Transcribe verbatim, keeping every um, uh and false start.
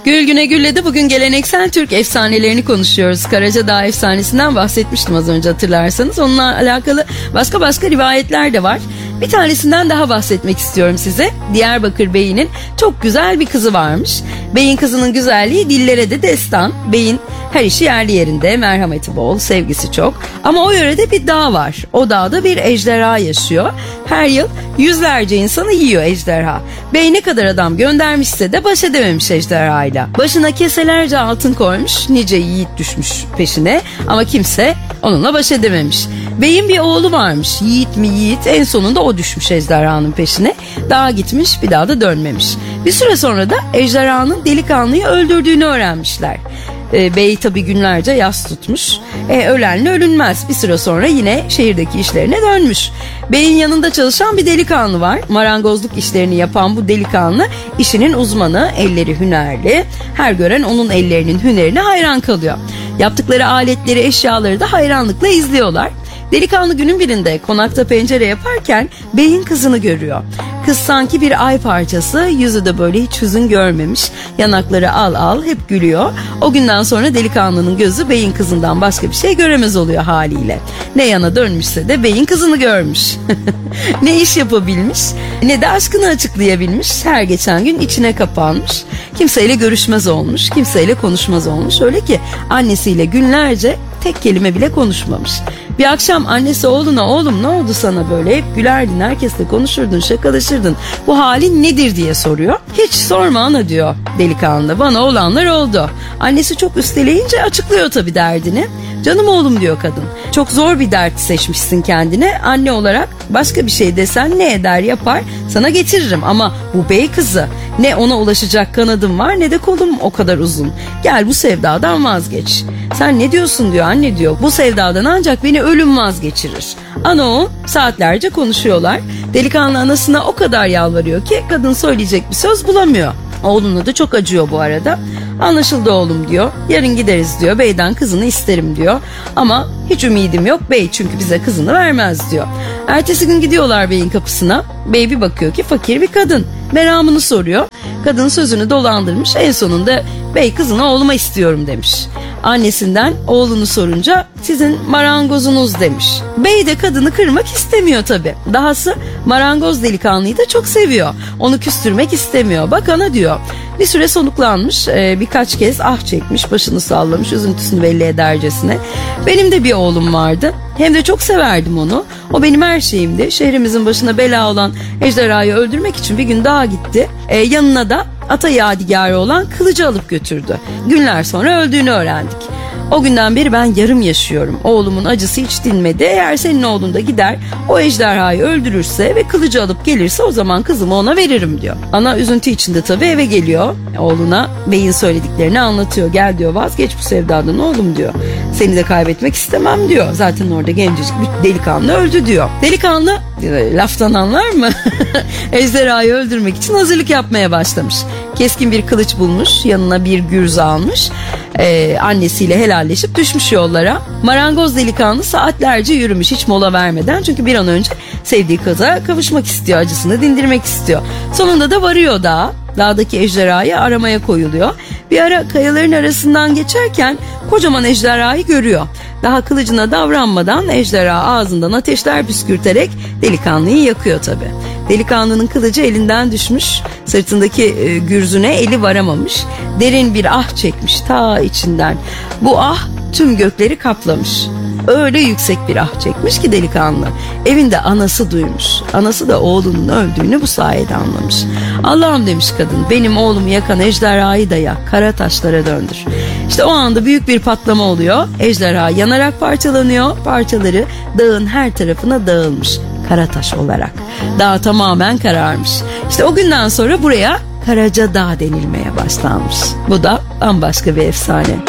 Gül Güne Gül'le bugün geleneksel Türk efsanelerini konuşuyoruz. Karacadağ efsanesinden bahsetmiştim az önce, hatırlarsanız. Onunla alakalı başka başka rivayetler de var. Bir tanesinden daha bahsetmek istiyorum size. Diyarbakır Bey'inin çok güzel bir kızı varmış. Bey'in kızının güzelliği dillere de destan. Bey'in her işi yerli yerinde, merhameti bol, sevgisi çok. Ama o yörede bir dağ var. O dağda bir ejderha yaşıyor. Her yıl yüzlerce insanı yiyor ejderha. Bey ne kadar adam göndermişse de baş edememiş ejderhayla. Başına keselerce altın koymuş, nice yiğit düşmüş peşine ama kimse onunla baş edememiş. Bey'in bir oğlu varmış, yiğit mi yiğit, en sonunda o düşmüş ejderhanın peşine. Dağa gitmiş, bir daha da dönmemiş. Bir süre sonra da ejderhanın delikanlıyı öldürdüğünü öğrenmişler. Bey tabi günlerce yas tutmuş. E, ölenle ölünmez. Bir süre sonra yine şehirdeki işlerine dönmüş. Bey'in yanında çalışan bir delikanlı var. Marangozluk işlerini yapan bu delikanlı işinin uzmanı, elleri hünerli. Her gören onun ellerinin hünerine hayran kalıyor. Yaptıkları aletleri, eşyaları da hayranlıkla izliyorlar. Delikanlı günün birinde konakta pencere yaparken Bey'in kızını görüyor. Kız sanki bir ay parçası, yüzü de böyle hiç hüzün görmemiş. Yanakları al al, hep gülüyor. O günden sonra delikanlının gözü Bey'in kızından başka bir şey göremez oluyor haliyle. Ne yana dönmüşse de Bey'in kızını görmüş. Ne iş yapabilmiş, ne de aşkını açıklayabilmiş. Her geçen gün içine kapanmış. Kimseyle görüşmez olmuş, kimseyle konuşmaz olmuş. Öyle ki annesiyle günlerce tek kelime bile konuşmamış. Bir akşam annesi oğluna, oğlum ne oldu sana böyle, hep gülerdin, herkesle konuşurdun, şakalaşırdın, bu halin nedir diye soruyor. Hiç sorma ana diyor delikanlı, bana olanlar oldu. Annesi çok üsteleyince açıklıyor tabii derdini. Canım oğlum diyor kadın, çok zor bir dert seçmişsin kendine, anne olarak başka bir şey desen ne eder yapar sana getiririm ama bu bey kızı, ne ona ulaşacak kanadım var ne de kolum o kadar uzun, gel bu sevdadan vazgeç. Sen ne diyorsun diyor anne diyor, bu sevdadan ancak beni ölüm vazgeçirir. Ana oğul saatlerce konuşuyorlar. Delikanlı anasına o kadar yalvarıyor ki kadın söyleyecek bir söz bulamıyor. Oğluna da çok acıyor bu arada. Anlaşıldı oğlum diyor, yarın gideriz diyor, beyden kızını isterim diyor. Ama hiç ümidim yok bey, çünkü bize kızını vermez diyor. Ertesi gün gidiyorlar beyin kapısına. Bey bir bakıyor ki fakir bir kadın. Meramını soruyor. Kadın sözünü dolandırmış, en sonunda bey kızını oğluma istiyorum demiş. Annesinden oğlunu sorunca sizin marangozunuz demiş. Bey de kadını kırmak istemiyor tabi. Dahası marangoz delikanlıyı da çok seviyor. Onu küstürmek istemiyor. Bak ana diyor. Bir süre soluklanmış, birkaç kez ah çekmiş, başını sallamış, üzüntüsünü belli edercesine. Benim de bir oğlum vardı. Hem de çok severdim onu. O benim her şeyimdi. Şehrimizin başına bela olan ejderhayı öldürmek için bir gün dağa gitti. Ee, yanına da ata yadigarı olan kılıcı alıp götürdü. Günler sonra öldüğünü öğrendik. O günden beri ben yarım yaşıyorum. Oğlumun acısı hiç dinmedi. Eğer senin oğlun da gider o ejderhayı öldürürse ve kılıcı alıp gelirse o zaman kızımı ona veririm diyor. Ana üzüntü içinde tabii eve geliyor. Oğluna beyin söylediklerini anlatıyor. Gel diyor, vazgeç bu sevdadan oğlum diyor. Seni de kaybetmek istemem diyor. Zaten orada gencecik bir delikanlı öldü diyor. Delikanlı laftan anlar mı? Ejderhayı öldürmek için hazırlık yapmaya başlamış. Keskin bir kılıç bulmuş, yanına bir gürz almış. Ee, annesiyle helalleşip düşmüş yollara. Marangoz delikanlı saatlerce yürümüş hiç mola vermeden, çünkü bir an önce sevdiği kıza kavuşmak istiyor, acısını dindirmek istiyor. Sonunda da varıyor dağa. Dağdaki ejderhayı aramaya koyuluyor. Bir ara kayaların arasından geçerken kocaman ejderhayı görüyor. Daha kılıcına davranmadan ejderha ağzından ateşler püskürterek delikanlıyı yakıyor tabi. Delikanlının kılıcı elinden düşmüş, sırtındaki e, gürzüne eli varamamış. Derin bir ah çekmiş ta içinden. Bu ah tüm gökleri kaplamış. Öyle yüksek bir ah çekmiş ki delikanlı. Evinde anası duymuş. Anası da oğlunun öldüğünü bu sayede anlamış. Allah'ım demiş kadın, benim oğlumu yakan ejderhayı da yak, kara taşlara döndür. İşte o anda büyük bir patlama oluyor. Ejderha yanarak parçalanıyor. Parçaları dağın her tarafına dağılmış. Karataş olarak. Dağ tamamen kararmış. İşte o günden sonra buraya Karacadağ denilmeye başlanmış. Bu da bambaşka bir efsane.